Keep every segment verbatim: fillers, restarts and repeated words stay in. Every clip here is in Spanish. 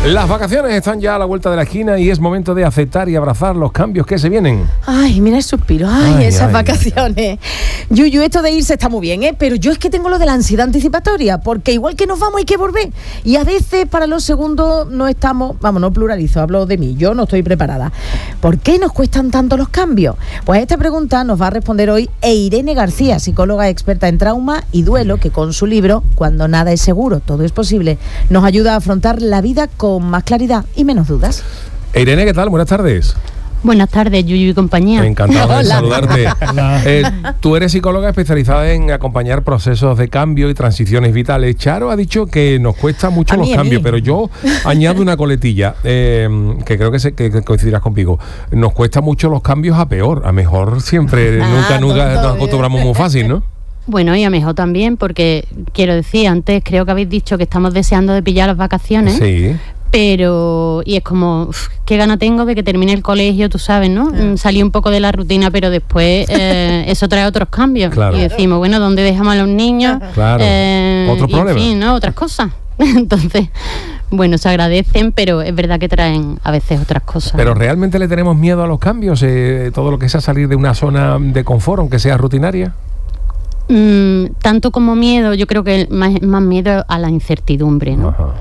Las vacaciones están ya a la vuelta de la esquina y es momento de aceptar y abrazar los cambios que se vienen. Ay, mira el suspiro. Ay, ay esas ay, vacaciones. Ay. Yuyu, esto de irse está muy bien, ¿eh? Pero yo es que tengo lo de la ansiedad anticipatoria, porque igual que nos vamos hay que volver. Y a veces para los segundos no estamos, vamos, no pluralizo, hablo de mí, yo no estoy preparada. ¿Por qué nos cuestan tanto los cambios? Pues a esta pregunta nos va a responder hoy Irene García, psicóloga experta en trauma y duelo, que con su libro Cuando nada es seguro, todo es posible, nos ayuda a afrontar la vida con más claridad y menos dudas. Irene, ¿qué tal? Buenas tardes. Buenas tardes, Yuyu y compañía. Encantado de Hola. saludarte. Eh, tú eres psicóloga especializada en acompañar procesos de cambio y transiciones vitales. Charo ha dicho que nos cuesta mucho a los mí, cambios, pero yo añado una coletilla, eh, que creo que, se, que coincidirás conmigo. Nos cuesta mucho los cambios a peor, a mejor siempre, ah, nunca, nunca nos acostumbramos muy fácil, ¿no? Bueno, y a mejor también, porque quiero decir, antes creo que habéis dicho que estamos deseando de pillar las vacaciones. Sí. Pero, y es como, uf, qué gana tengo de que termine el colegio, tú sabes, ¿no? Mm. Salí un poco de la rutina, pero después eh, eso trae otros cambios. Claro. Y decimos, bueno, ¿dónde dejamos a los niños? Claro. Eh, Otro problema. En fin, ¿no? Otras cosas. Entonces, bueno, se agradecen, pero es verdad que traen a veces otras cosas. Pero ¿realmente le tenemos miedo a los cambios? Eh, todo lo que sea salir de una zona de confort, aunque sea rutinaria. Mm, tanto como miedo, yo creo que más, más miedo a la incertidumbre, ¿no? Ajá.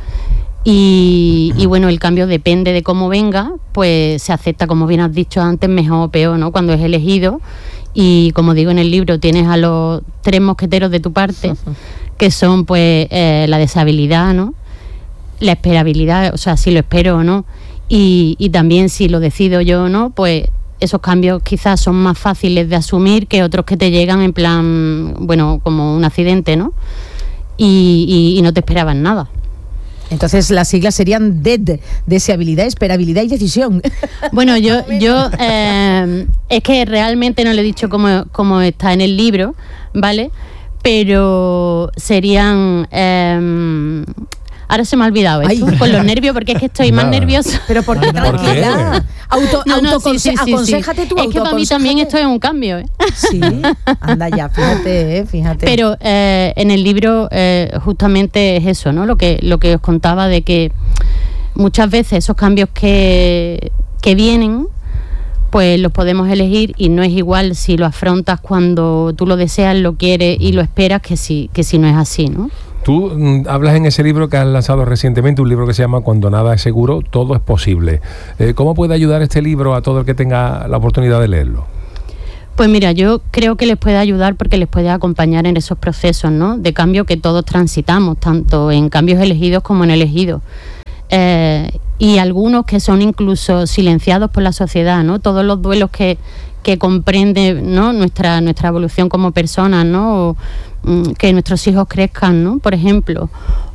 Y, y bueno, el cambio depende de cómo venga, pues se acepta, como bien has dicho antes, mejor o peor, ¿no? Cuando es elegido. Y como digo en el libro, tienes a los tres mosqueteros de tu parte, que son pues eh, la deshabilidad, ¿no? La esperabilidad, o sea, si lo espero o no. Y, y también si lo decido yo o no, pues esos cambios quizás son más fáciles de asumir que otros que te llegan en plan, bueno, como un accidente, ¿no? Y, y, y no te esperaban nada. Entonces las siglas serían D E D, deseabilidad, esperabilidad y decisión. Bueno, yo, yo eh, es que realmente no le he dicho cómo, cómo está en el libro, ¿vale? Pero serían... Eh, ahora se me ha olvidado esto, Ay. con los nervios, porque es que estoy Nada. más nerviosa. Pero ¿por qué? Tranquila. Auto, no, no, autoconse- sí, sí, sí, aconséjate sí. tú. Es que para mí también esto es un cambio, ¿eh? Sí, anda ya, fíjate, ¿eh? fíjate. Pero eh, en el libro eh, justamente es eso, ¿no? Lo que, lo que os contaba de que muchas veces esos cambios que, que vienen, pues los podemos elegir y no es igual si lo afrontas cuando tú lo deseas, lo quieres y lo esperas que si, que si no es así, ¿no? Tú mm, hablas en ese libro que has lanzado recientemente, un libro que se llama Cuando nada es seguro, todo es posible. Eh, ¿Cómo puede ayudar este libro a todo el que tenga la oportunidad de leerlo? Pues mira, yo creo que les puede ayudar porque les puede acompañar en esos procesos, ¿no? De cambio que todos transitamos, tanto en cambios elegidos como en elegidos. Eh, y algunos que son incluso silenciados por la sociedad, ¿no? Todos los duelos que, que comprende, ¿no? nuestra, nuestra evolución como personas, ¿no? O, que nuestros hijos crezcan, ¿no? Por ejemplo,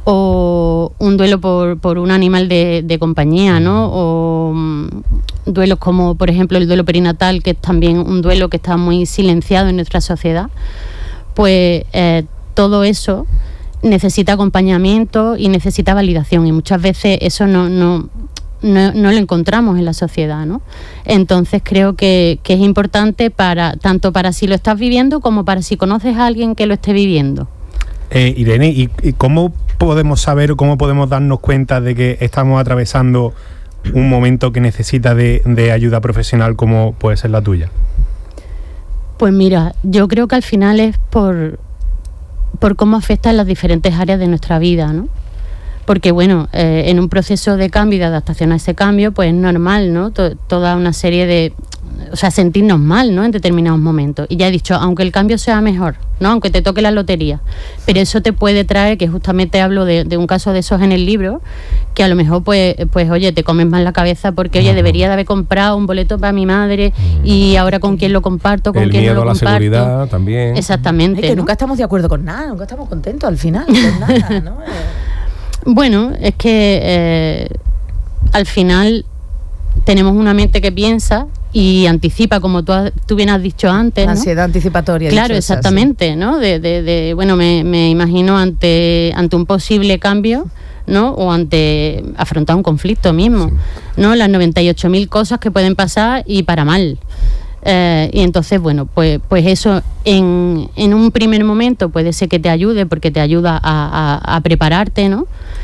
o un duelo por, por un animal de, de compañía, ¿no? O um, duelos como, por ejemplo, el duelo perinatal, que es también un duelo que está muy silenciado en nuestra sociedad. Pues eh, todo eso necesita acompañamiento y necesita validación, y muchas veces eso no, no, no, no lo encontramos en la sociedad, ¿no? Entonces creo que, que es importante para tanto para si lo estás viviendo como para si conoces a alguien que lo esté viviendo. Eh, Irene, ¿y, ¿y cómo podemos saber o cómo podemos darnos cuenta de que estamos atravesando un momento que necesita de, de ayuda profesional como puede ser la tuya? Pues mira, yo creo que al final es por, por cómo afecta en las diferentes áreas de nuestra vida, ¿no? Porque bueno, eh, en un proceso de cambio y de adaptación a ese cambio, pues es normal, ¿no? To- toda una serie de... O sea, sentirnos mal, ¿no? En determinados momentos. Y ya he dicho, aunque el cambio sea mejor, ¿no? Aunque te toque la lotería. Pero eso te puede traer, que justamente hablo de, de un caso de esos en el libro, que a lo mejor, pues, pues oye, te comes más la cabeza porque, oye, debería de haber comprado un boleto para mi madre y ahora con quién lo comparto, con el quién no miedo lo a la comparto. seguridad también. Exactamente. Ay, que ¿no? nunca estamos de acuerdo con nada, nunca estamos contentos al final, con nada, ¿no? Bueno, es que eh, al final tenemos una mente que piensa y anticipa, como tú, has, tú bien has dicho antes, La ¿no? ansiedad anticipatoria. Claro, dicho esa, exactamente, sí. ¿no? De, de, de, bueno, me, me imagino ante, ante un posible cambio, ¿no? O ante afrontar un conflicto mismo, ¿no? Las noventa y ocho mil cosas que pueden pasar y para mal. Eh, y entonces, bueno, pues, pues eso en, en un primer momento puede ser que te ayude porque te ayuda a, a, a prepararte, ¿no?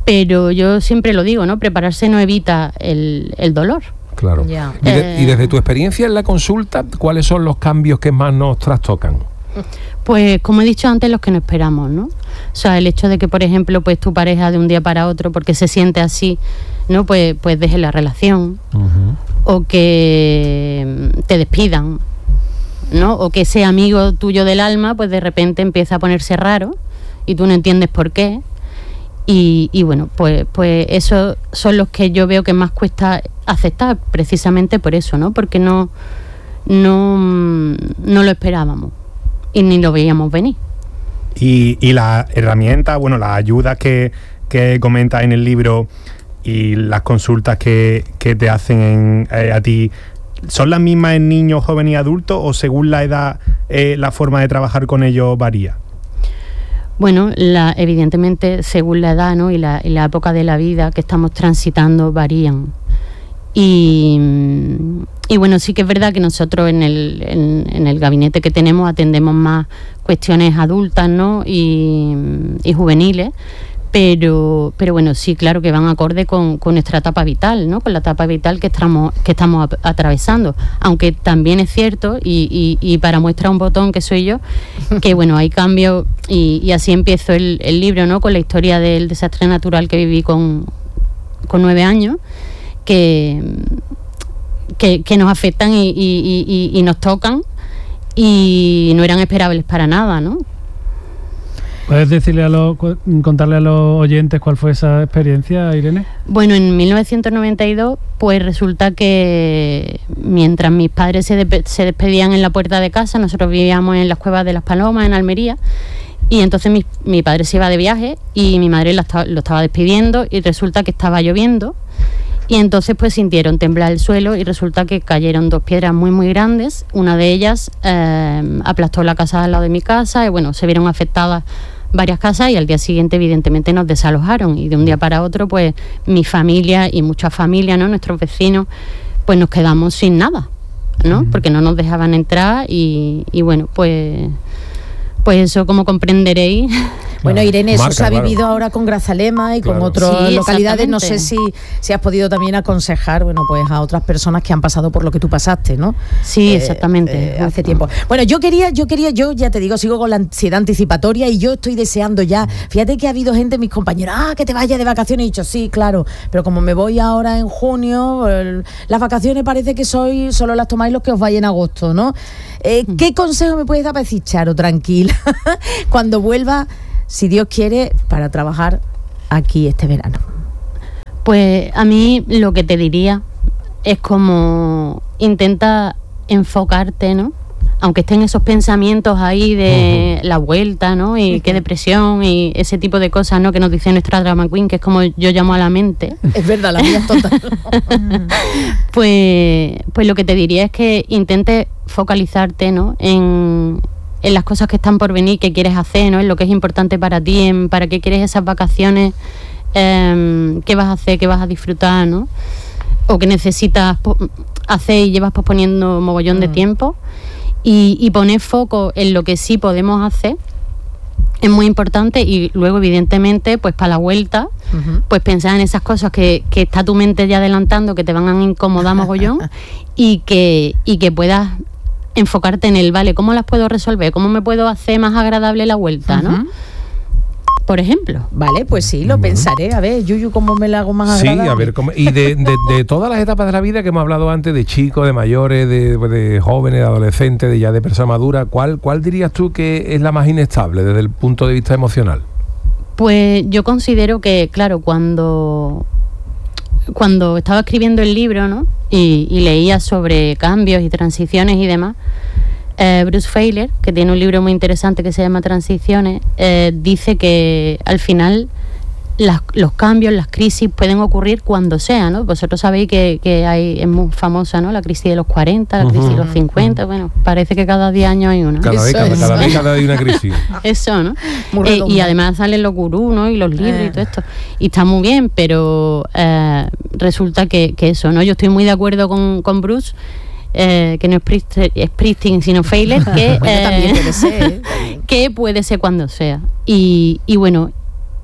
pero yo siempre lo digo, ¿no? Prepararse no evita el, el dolor. Claro. Yeah. Y, de, y desde tu experiencia en la consulta, ¿cuáles son los cambios que más nos trastocan? Pues como he dicho antes, los que no esperamos, ¿no? O sea, el hecho de que, por ejemplo, pues tu pareja de un día para otro, porque se siente así, ¿no? Pues, pues deje la relación, uh-huh. o que te despidan, ¿no? O que ese amigo tuyo del alma, pues de repente empieza a ponerse raro y tú no entiendes por qué. Y, y bueno, pues, pues esos son los que yo veo que más cuesta aceptar, precisamente por eso, ¿no? Porque no, no, no lo esperábamos y ni lo veíamos venir. Y, y las herramientas, bueno, las ayudas que, que comentas en el libro y las consultas que, que te hacen en, eh, a ti, ¿son las mismas en niños, jóvenes y adultos o según la edad eh, la forma de trabajar con ellos varía? Bueno, la, evidentemente según la edad, ¿no? y, la, y la época de la vida que estamos transitando varían. Y, y bueno, sí que es verdad que nosotros en el, en, en el gabinete que tenemos atendemos más cuestiones adultas, ¿no? y, y juveniles, pero, pero bueno, sí, claro que van acorde con, con nuestra etapa vital, ¿no? Con la etapa vital que estamos, que estamos a, atravesando. Aunque también es cierto, y, y, y para muestra un botón que soy yo, que bueno, hay cambios, y, y así empiezo el, el libro, ¿no? Con la historia del desastre natural que viví con, con nueve años, que, que, que nos afectan y, y, y, y nos tocan, y no eran esperables para nada, ¿no? ¿Puedes decirle a los, contarle a los oyentes cuál fue esa experiencia, Irene? Bueno, en mil novecientos noventa y dos, pues resulta que mientras mis padres se, de, se despedían en la puerta de casa, nosotros vivíamos en las Cuevas de las Palomas, en Almería, y entonces mi, mi padre se iba de viaje y mi madre la, lo estaba despidiendo, y resulta que estaba lloviendo, y entonces pues sintieron temblar el suelo y resulta que cayeron dos piedras muy muy grandes. Una de ellas eh, aplastó la casa al lado de mi casa y bueno, se vieron afectadas varias casas, y al día siguiente evidentemente nos desalojaron, y de un día para otro pues mi familia y muchas familias, ¿no? Nuestros vecinos, pues nos quedamos sin nada, ¿no? Uh-huh. Porque no nos dejaban entrar y, y bueno, pues pues eso, como comprenderéis. Bueno, Irene, eso Marca, se ha claro. vivido ahora con Grazalema y claro. con otras sí, localidades. No sé si, si has podido también aconsejar, bueno, pues a otras personas que han pasado por lo que tú pasaste, ¿no? Sí, eh, exactamente. Eh, hace tiempo. Bueno, yo quería, yo quería, yo ya te digo, sigo con la ansiedad anticipatoria y yo estoy deseando ya. Fíjate que ha habido gente, mis compañeros, ah, que te vayas de vacaciones. Y he dicho, sí, claro, pero como me voy ahora en junio, el, las vacaciones parece que soy, solo las tomáis los que os vais en agosto, ¿no? Eh, ¿Qué consejo me puedes dar para decir, Charo, tranquila, cuando vuelva, si Dios quiere, para trabajar aquí este verano? Pues a mí lo que te diría es como intenta enfocarte, ¿no? Aunque estén esos pensamientos ahí de uh-huh. la vuelta, ¿no? Y uh-huh. qué depresión y ese tipo de cosas, ¿no? Que nos dice nuestra drama queen, que es como yo llamo a la mente. Es verdad, la mía es total. pues, pues lo que te diría es que intentes focalizarte, ¿no? En, en las cosas que están por venir, que quieres hacer, ¿no? En lo que es importante para ti, en para qué quieres esas vacaciones, eh, qué vas a hacer, qué vas a disfrutar, ¿no? O que necesitas po- hacer y llevas posponiendo mogollón uh-huh. de tiempo. Y, y poner foco en lo que sí podemos hacer es muy importante, y luego evidentemente pues para la vuelta uh-huh. pues pensar en esas cosas que, que está tu mente ya adelantando, que te van a incomodar mogollón y que, y que puedas enfocarte en el, vale, ¿cómo las puedo resolver? ¿Cómo me puedo hacer más agradable la vuelta? Uh-huh. ¿no? Por ejemplo. Vale, pues sí, lo uh-huh. pensaré. A ver, Yuyu, ¿cómo me la hago más agradable? Sí, a ver, ¿cómo? Y de, de, de todas las etapas de la vida que hemos hablado antes, de chicos, de mayores, de, de jóvenes, de adolescentes, de ya de personas maduras, ¿cuál, ¿cuál dirías tú que es la más inestable desde el punto de vista emocional? Pues yo considero que, claro, cuando, cuando estaba escribiendo el libro, ¿no? Y, y leía sobre cambios y transiciones y demás, Eh, Bruce Feiler, que tiene un libro muy interesante que se llama Transiciones, eh, dice que al final las, los cambios, las crisis pueden ocurrir cuando sea, ¿no? Vosotros sabéis que, que hay, es muy famosa, ¿no? La crisis de los cuarenta, la uh-huh. crisis de los cincuenta, uh-huh. bueno, parece que cada diez años hay una. Cada vez cada, cada, vez cada hay una crisis. Eso, ¿no? Eh, y además salen los gurús, ¿no? Y los libros eh. y todo esto. Y está muy bien, pero eh, resulta que, que eso, ¿no? Yo estoy muy de acuerdo con, con Bruce, Eh, que no es Springsteen, es Springsteen sino Feiler, que, bueno, eh, también puede ser, ¿eh? que puede ser cuando sea. Y, y bueno,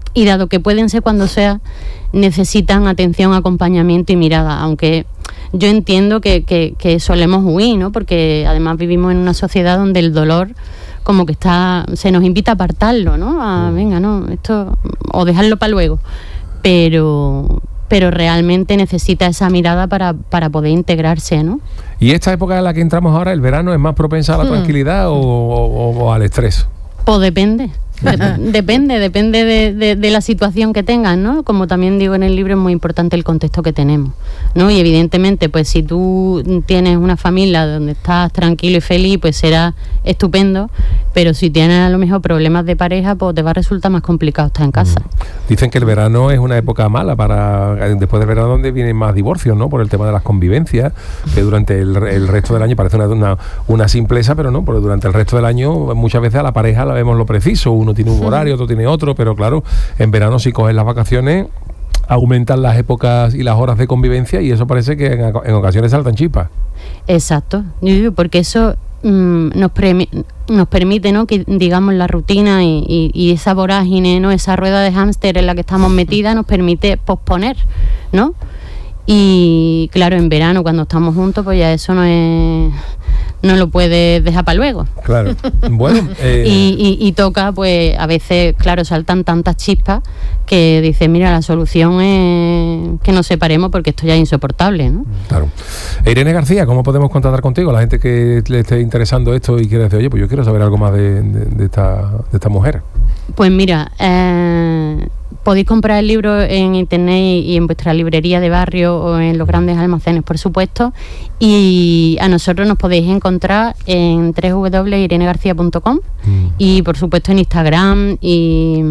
y dado que pueden ser cuando sea, necesitan atención, acompañamiento y mirada, aunque yo entiendo que, que, que solemos huir, ¿no? Porque además vivimos en una sociedad donde el dolor como que está, se nos invita a apartarlo, ¿no? A, venga, no, esto, o dejarlo para luego, pero pero realmente necesita esa mirada para, para poder integrarse, ¿no? ¿Y esta época en la que entramos ahora, el verano, es más propensa a la hmm. tranquilidad o, o, o al estrés? Pues depende. Depende, depende de, de, de la situación que tengan, ¿no? Como también digo en el libro, es muy importante el contexto que tenemos, ¿no? Y evidentemente, pues si tú tienes una familia donde estás tranquilo y feliz, pues será estupendo, pero si tienes a lo mejor problemas de pareja, pues te va a resultar más complicado estar en casa. Dicen que el verano es una época mala para, después del verano, donde vienen más divorcios, ¿no? Por el tema de las convivencias, que durante el, el resto del año parece una, una, una simpleza, pero no, porque durante el resto del año muchas veces a la pareja la vemos lo preciso, uno tiene un horario, otro tiene otro, pero claro, en verano si coges las vacaciones aumentan las épocas y las horas de convivencia y eso parece que en, en ocasiones saltan chispas. Exacto, porque eso mmm, nos, pre- nos permite, ¿no? Que digamos la rutina y, y, y esa vorágine, ¿no? Esa rueda de hámster en la que estamos metidas nos permite posponer, ¿no? Y claro, en verano cuando estamos juntos, pues ya eso no es... no lo puedes dejar para luego. Claro. Bueno. Eh... Y, y, y toca, pues, a veces, claro, saltan tantas chispas que dices, mira, la solución es que nos separemos porque esto ya es insoportable, ¿no? Claro. Irene García, ¿cómo podemos contactar contigo? La gente que le esté interesando esto y quiere decir, oye, pues yo quiero saber algo más de, de, de, esta, de esta mujer. Pues mira, eh, podéis comprar el libro en internet y en vuestra librería de barrio o en los grandes almacenes, por supuesto, y a nosotros nos podéis encontrar en doble u doble u doble u punto irene garcía punto com mm. y por supuesto en Instagram y...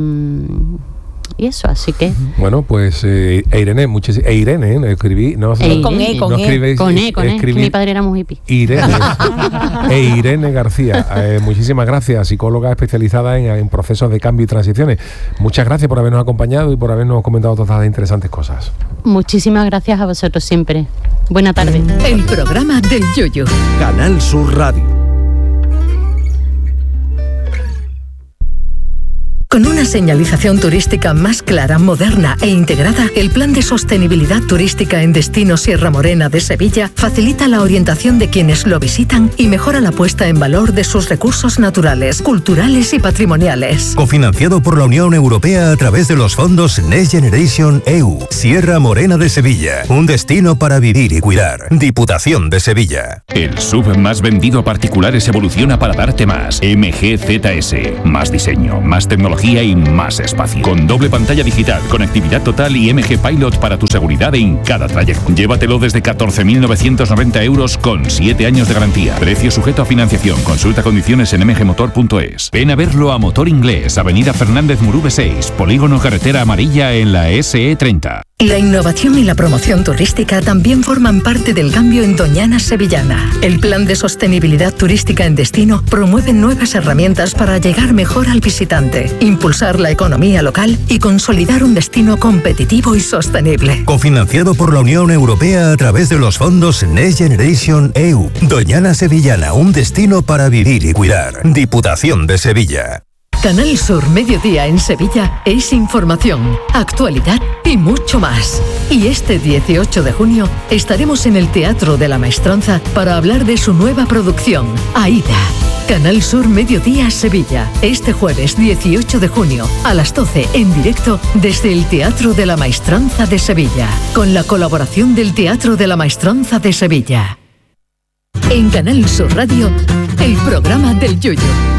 y eso, así que... Bueno, pues eh, Irene, muchísimas... E Irene, ¿eh? Escribí... No, e con E, con no E. Escribí, con E, con E, que mi padre era muy hippie. Irene. e Irene García. Eh, muchísimas gracias, psicóloga especializada en, en procesos de cambio y transiciones. Muchas gracias por habernos acompañado y por habernos comentado todas las interesantes cosas. Muchísimas gracias a vosotros siempre. Buena tarde. El programa del Yoyo. Canal Sur Radio. Con una señalización turística más clara, moderna e integrada, el Plan de Sostenibilidad Turística en Destino Sierra Morena de Sevilla facilita la orientación de quienes lo visitan y mejora la puesta en valor de sus recursos naturales, culturales y patrimoniales. Cofinanciado por la Unión Europea a través de los fondos Next Generation E U. Sierra Morena de Sevilla, un destino para vivir y cuidar. Diputación de Sevilla. El S U V más vendido a particulares evoluciona para darte más. M G Z S. Más diseño, más tecnología y más espacio. Con doble pantalla digital, conectividad total y M G Pilot para tu seguridad en cada trayecto. Llévatelo desde catorce mil novecientos noventa euros con siete años de garantía. Precio sujeto a financiación. Consulta condiciones en m g motor punto es. Ven a verlo a Motor Inglés, Avenida Fernández Murube seis, Polígono Carretera Amarilla en la S E treinta. La innovación y la promoción turística también forman parte del cambio en Doñana Sevillana. El Plan de Sostenibilidad Turística en Destino promueve nuevas herramientas para llegar mejor al visitante, impulsar la economía local y consolidar un destino competitivo y sostenible. Cofinanciado por la Unión Europea a través de los fondos Next Generation E U. Doñana Sevillana, un destino para vivir y cuidar. Diputación de Sevilla. Canal Sur Mediodía en Sevilla es información, actualidad y mucho más. Y este dieciocho de junio estaremos en el Teatro de la Maestranza para hablar de su nueva producción, Aida. Canal Sur Mediodía Sevilla, este jueves dieciocho de junio a las doce en directo desde el Teatro de la Maestranza de Sevilla, con la colaboración del Teatro de la Maestranza de Sevilla. En Canal Sur Radio, el programa del Yoyo.